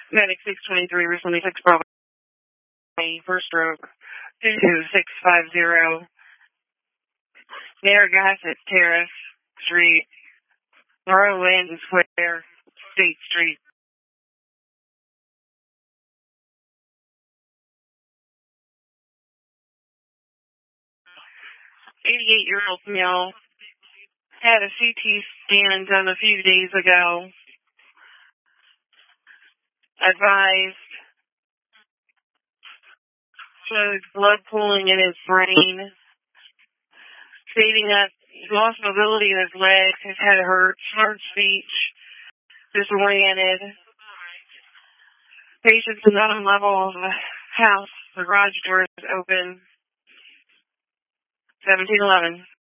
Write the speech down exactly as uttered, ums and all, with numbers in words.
Medic six twenty-three, recently six Bravo, first stroke, two two six five zero, Narragansett Terrace Street, Laurel Landing Square, State Street. eighty-eight-year-old male had a C T scan done a few days ago. Advised showed blood pooling in his brain, stating that he lost mobility in his legs, his head hurt, slurred speech, disoriented. Patient's in the bottom level of the house. The garage door is open. seventeen eleven.